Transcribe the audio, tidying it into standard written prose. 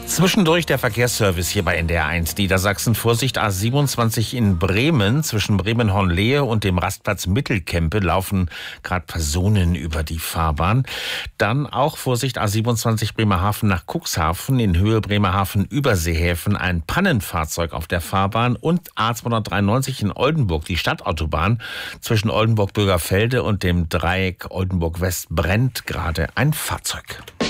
Zwischendurch der Verkehrsservice hier bei NDR1 Niedersachsen. Vorsicht, A27 in Bremen. Zwischen Bremen-Hornlehe und dem Rastplatz Mittelkempe laufen gerade Personen über die Fahrbahn. Dann auch Vorsicht, A27 Bremerhaven nach Cuxhaven. In Höhe Bremerhaven-Überseehäfen ein Pannenfahrzeug auf der Fahrbahn. Und A293 in Oldenburg, die Stadtautobahn. Zwischen Oldenburg-Bürgerfelde und dem Dreieck Oldenburg-West brennt gerade ein Fahrzeug.